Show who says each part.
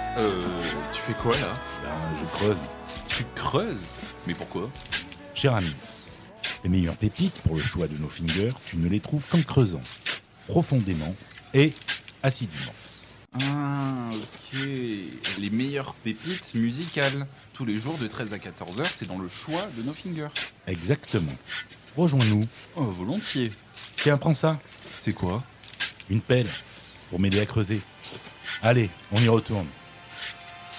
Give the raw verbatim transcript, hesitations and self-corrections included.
Speaker 1: Euh, tu fais quoi là?
Speaker 2: Ben, je creuse.
Speaker 1: Tu creuses? Mais pourquoi?
Speaker 2: Cher ami, les meilleures pépites pour le choix de nos fingers, tu ne les trouves qu'en creusant, profondément et assidûment.
Speaker 1: Ah, ok. Les meilleures pépites musicales. Tous les jours de treize à quatorze heures, c'est dans le choix de nos fingers.
Speaker 2: Exactement. Rejoins-nous.
Speaker 1: Oh, volontiers.
Speaker 2: Tiens, prends ça.
Speaker 1: C'est quoi?
Speaker 2: Une pelle pour m'aider à creuser. Allez, on y retourne.